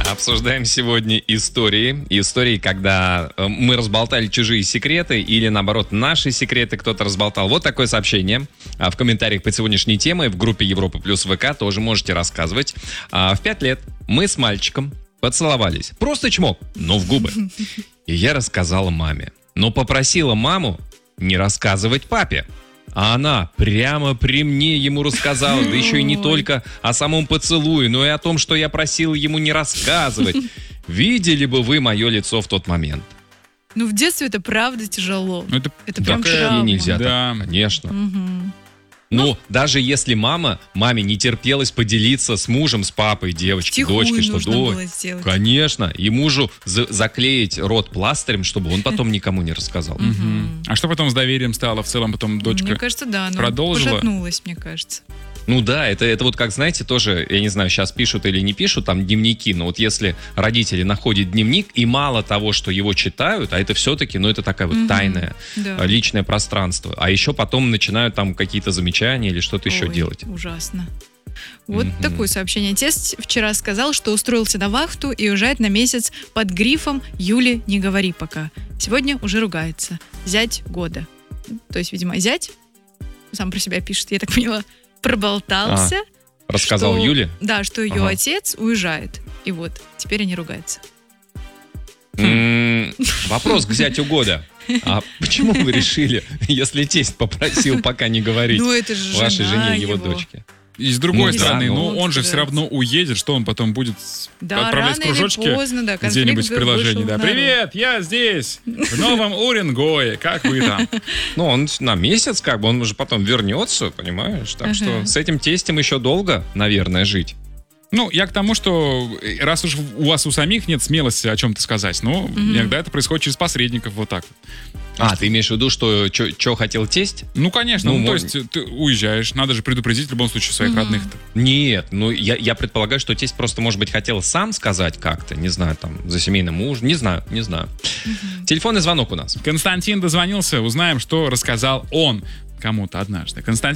Обсуждаем сегодня истории. Истории, когда мы разболтали чужие секреты или, наоборот, наши секреты кто-то разболтал. Вот такое сообщение в комментариях под сегодняшней темой в группе Европа плюс ВК тоже можете рассказывать. В 5 лет мы с мальчиком поцеловались. Просто чмок, но в губы. И я рассказала маме. Но попросила маму не рассказывать папе. А она прямо при мне ему рассказала, да еще и не только о самом поцелуе, но и о том, что я просил ему не рассказывать. Видели бы вы мое лицо в тот момент. Ну, в детстве это правда тяжело. Это прям вообще травма. нельзя, Да. так, конечно. Мгм. Ну, даже если маме не терпелось поделиться с мужем, с папой, девочкой, Втихую дочкой, что нужно было сделать. конечно, и мужу заклеить рот пластырем, чтобы он потом никому не рассказал. Мгм. А что потом с доверием стало? В целом потом дочка Мне кажется, да. Она продолжила? пошатнулась, мне кажется. Ну да, это вот как, знаете, тоже, я не знаю, сейчас пишут или не пишут там дневники, но вот если родители находят дневник, и мало того, что его читают, а это все-таки, ну это такая вот тайное, Да. личное пространство, а еще потом начинают там какие-то замечания или что-то еще Ой, делать. Ужасно. Вот такое сообщение. Тесть вчера сказал, что устроился на вахту и уезжает на месяц под грифом «Юле, не говори пока». Сегодня уже ругается. Зять года. То есть, видимо, зять, сам про себя пишет, я так поняла, проболтался. Рассказал что- Юле? Да, что ее Ага. отец уезжает. И вот, теперь они ругаются. Вопрос к зятю года. А почему вы решили, если тесть попросил пока не говорить Ну, это же вашей жена жене его его. дочке? И с другой Ну да, стороны, ну, он же все равно уедет, что он потом будет Да, отправлять рано или кружочки поздно, да, конфликт где-нибудь в вышел приложении. Да, наружу. привет, я здесь, в Новом Уренгое, как вы там? Ну, он на месяц, как бы, он уже потом вернется, понимаешь? Так что с этим тестем еще долго, наверное, жить. Ну, я к тому, что раз уж у вас у самих нет смелости о чем-то сказать, ну, иногда это происходит через посредников, вот так. А, ты имеешь в виду, что хотел тесть? Ну, конечно, Ну, то есть ты уезжаешь, надо же предупредить в любом случае своих родных. Нет, ну я предполагаю, что тесть просто, может быть, хотел сам сказать как-то, не знаю, там, за семейным мужем, не знаю. Телефонный звонок у нас. Константин дозвонился, узнаем, что рассказал он кому-то однажды. Константин.